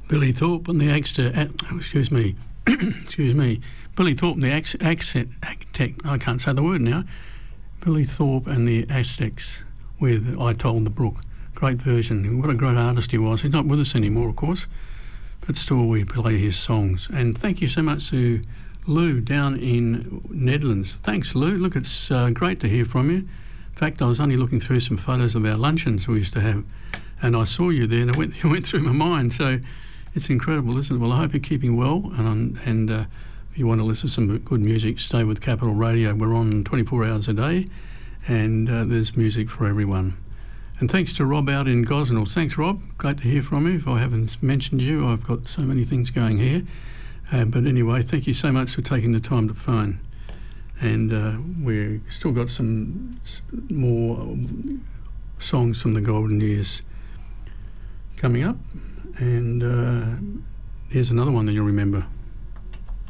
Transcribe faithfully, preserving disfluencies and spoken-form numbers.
Billy Thorpe and the Axter, oh, excuse me, excuse me, Billy Thorpe and the Ax, Accent, Actec, I can't say the word now, Billy Thorpe and the Aztecs with I Told the Brook. Great version. What a great artist he was. He's not with us anymore, of course, but still we play his songs. And thank you so much to Lou down in Nedlands. Thanks, Lou. Look, it's uh, great to hear from you. In fact, I was only looking through some photos of our luncheons we used to have, and I saw you there, and it went, it went through my mind. So it's incredible, isn't it? Well, I hope you're keeping well, and and uh, if you want to listen to some good music, stay with Capital Radio. We're on twenty-four hours a day, and uh, there's music for everyone. And thanks to Rob out in Gosnells. Thanks, Rob. Great to hear from you. If I haven't mentioned you, I've got so many things going here. Uh, but anyway, thank you so much for taking the time to phone. And uh, we've still got some more songs from the golden years coming up. And uh, here's another one that you'll remember.